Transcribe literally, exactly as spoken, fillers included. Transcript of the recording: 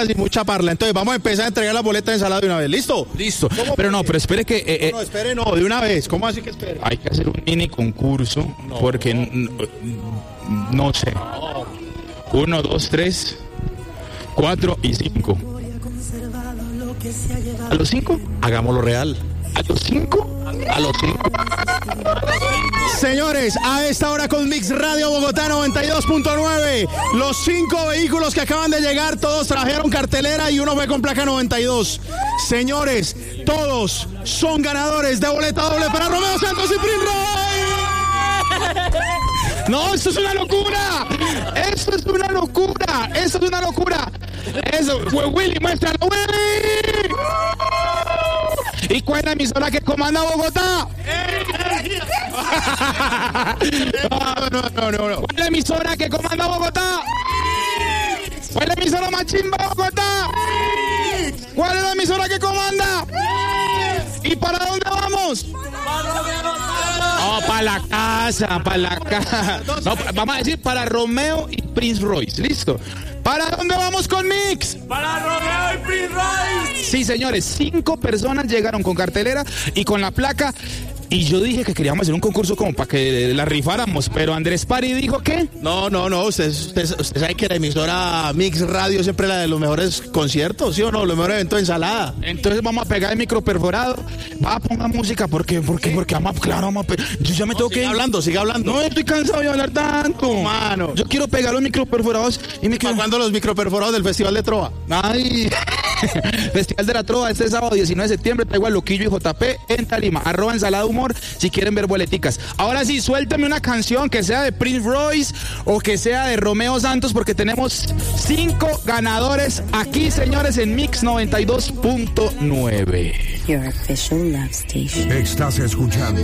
y mucha parla. Entonces vamos a empezar a entregar la boleta de ensalada de una vez. ¿Listo? Listo. Pero no, pero espere que... Eh, no, no, espere, no, de una vez. ¿Cómo así que espere? Hay que hacer un mini concurso no. porque no, no sé. Uno, dos, tres, cuatro y cinco. ¿A los cinco? Hagámoslo real. ¿A los cinco? A los cinco. Señores, a esta hora con Mix Radio Bogotá noventa y dos punto nueve, los cinco vehículos que acaban de llegar, todos trajeron cartelera y uno fue con placa noventa y dos. Señores, todos son ganadores de boleta doble para Romeo Santos y Prince Royce. No, esto es una locura. Esto es una locura. Esto es una locura. Eso, Willy, muéstralo, Willy. ¿Y cuál es la emisora que comanda Bogotá? No, no, no, no, no. ¿Cuál es la emisora que comanda Bogotá? ¿Cuál es la emisora más chimba de Bogotá? ¿Cuál es la emisora que comanda? ¿Y para dónde vamos? Oh, para la casa, para la casa. No, vamos a decir para Romeo y Prince Royce. ¿Listo? ¿Para dónde vamos con Mix? Para Romeo y Prince Royce. Sí, señores, cinco personas llegaron con cartelera y con la placa. Y yo dije que queríamos hacer un concurso como para que la rifáramos, pero Andrés Pari dijo que... No, no, no, usted, usted, usted sabe que la emisora Mix Radio siempre es la de los mejores conciertos, ¿sí o no? Los mejores eventos de ensalada. Entonces vamos a pegar el micro perforado. Va a poner música, porque, porque, porque vamos a... Claro, vamos a pegar. Yo ya me no, tengo siga que... hablando, siga hablando. No, estoy cansado de hablar tanto. Mano. Yo quiero pegar los micro perforados y me ¿Para cuándo los micro perforados del Festival de Trova? Ay... Festival de la Trova este sábado diecinueve de septiembre. Traigo a Loquillo y J P en Tarima. Arroba ensalada humor si quieren ver boleticas. Ahora sí, suéltame una canción que sea de Prince Royce o que sea de Romeo Santos, porque tenemos cinco ganadores aquí, señores, en Mix noventa y dos punto nueve. Your official love station. Estás escuchando